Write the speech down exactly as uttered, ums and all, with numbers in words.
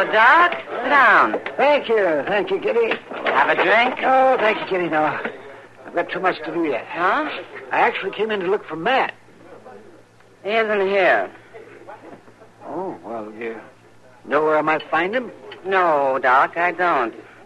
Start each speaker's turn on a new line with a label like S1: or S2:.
S1: Hello, Doc. Sit down.
S2: Thank you. Thank you, Kitty.
S1: Have a drink?
S2: Oh, thank you, Kitty. No. I've got too much to do yet.
S1: Huh?
S2: I actually came in to look for Matt.
S1: He isn't here.
S2: Oh, well, you know where I might find him?
S1: No, Doc, I don't.